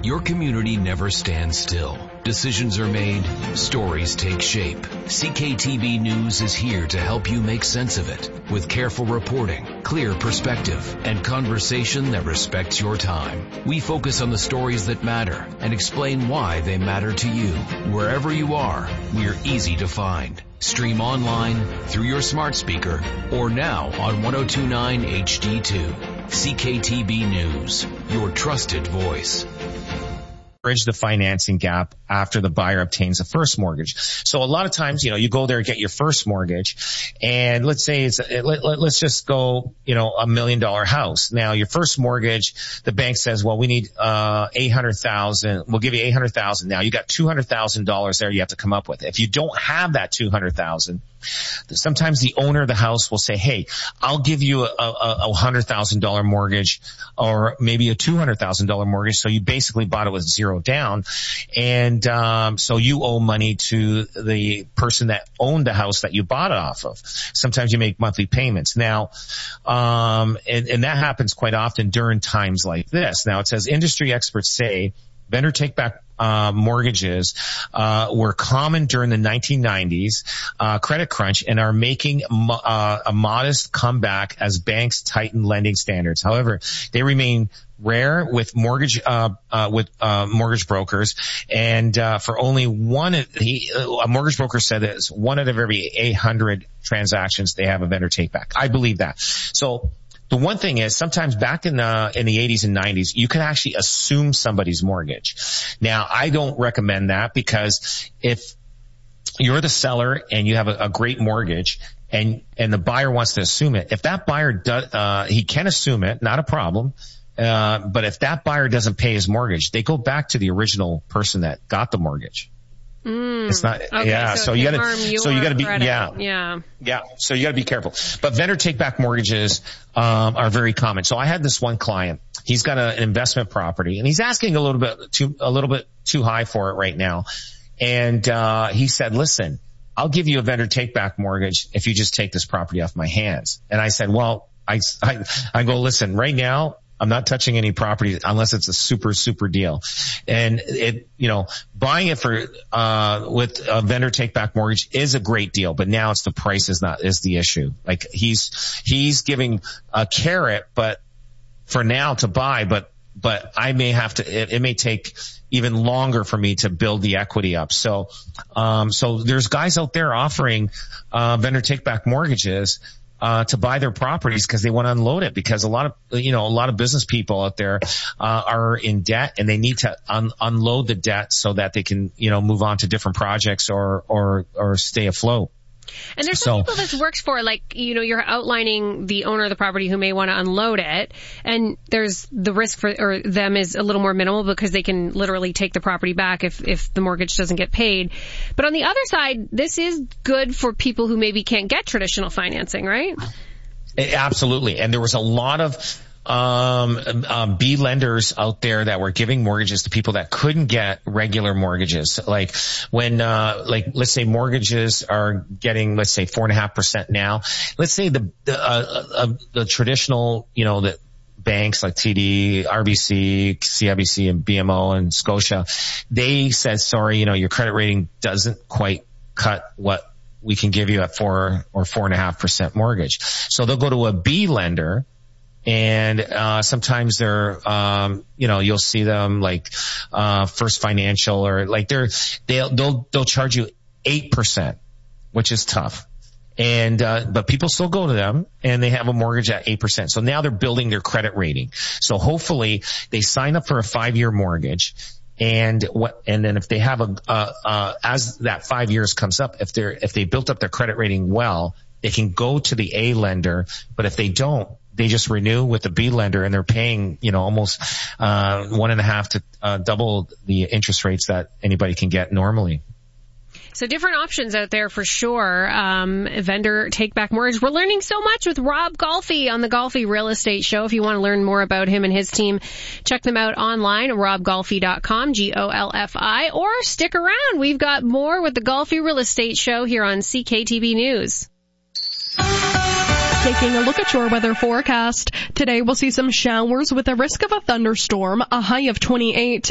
Your community never stands still. Decisions are made, stories take shape. CKTB News is here to help you make sense of it with careful reporting, clear perspective, and conversation that respects your time. We focus on the stories that matter and explain why they matter to you. Wherever you are, we're easy to find. Stream online, through your smart speaker, or now on 1029 HD2. CKTB News, your trusted voice. Bridge the financing gap after the buyer obtains a first mortgage. So a lot of times, you go there and get your first mortgage, and let's say let's just go, $1 million house. Now your first mortgage, the bank says, well, we need, $800,000. We'll give you $800,000. Now you got $200,000 there you have to come up with. If you don't have that $200,000, sometimes the owner of the house will say, hey, I'll give you a $100,000 mortgage or maybe a $200,000 mortgage. So you basically bought it with zero down. And, so you owe money to the person that owned the house that you bought it off of. Sometimes you make monthly payments. Now, and that happens quite often during times like this. Now it says industry experts say vendor take back mortgages were common during the 1990s credit crunch and are making a modest comeback as banks tighten lending standards. However, they remain rare with mortgage brokers, and for only a mortgage broker said that it's 1 out of every 800 transactions they have a vendor take back. I believe that. So the one thing is sometimes back in the 80s and 90s, you could actually assume somebody's mortgage. Now, I don't recommend that, because if you're the seller and you have a great mortgage and the buyer wants to assume it, if that buyer does, he can assume it, not a problem. But if that buyer doesn't pay his mortgage, they go back to the original person that got the mortgage. It's not, okay, yeah, so you gotta be, yeah, so you gotta be careful. But vendor take back mortgages, are very common. So I had this one client, he's got an investment property and he's asking a little bit too high for it right now. And, he said, listen, I'll give you a vendor take back mortgage if you just take this property off my hands. And I said, well, I go, listen, right now, I'm not touching any property unless it's a super, super deal. And buying it for, with a vendor take back mortgage is a great deal, but now it's the price is the issue. Like he's giving a carrot, but for now to buy, but I may have to, it may take even longer for me to build the equity up. So there's guys out there offering, vendor take back mortgages, to buy their properties because they want to unload it, because a lot of business people out there, are in debt and they need to unload the debt so that they can, move on to different projects or stay afloat. And there's some people this works for, like, you're outlining the owner of the property who may want to unload it, and there's the risk for them is a little more minimal because they can literally take the property back if the mortgage doesn't get paid. But on the other side, this is good for people who maybe can't get traditional financing, right? Absolutely. And there was a lot of B lenders out there that were giving mortgages to people that couldn't get regular mortgages. Like when, let's say mortgages are getting, let's say 4.5% now. Let's say the traditional, the banks like TD, RBC, CIBC, and BMO and Scotia, they said, sorry, your credit rating doesn't quite cut what we can give you at 4 or 4.5% mortgage. So they'll go to a B lender. And, sometimes they're, you'll see them like, First Financial, or like they'll charge you 8%, which is tough. And, but people still go to them and they have a mortgage at 8%. So now they're building their credit rating. So hopefully they sign up for a 5-year mortgage. And then if they have as that 5 years comes up, if they built up their credit rating well, they can go to the A lender. But if they don't, they just renew with the B lender and they're paying, almost, 1.5 to, double the interest rates that anybody can get normally. So different options out there for sure. Vendor take back mortgage. We're learning so much with Rob Golfi on the Golfi Real Estate Show. If you want to learn more about him and his team, check them out online at robgolfi.com, GOLFI, or stick around. We've got more with the Golfi Real Estate Show here on CKTB News. Taking a look at your weather forecast. Today we'll see some showers with a risk of a thunderstorm, a high of 28.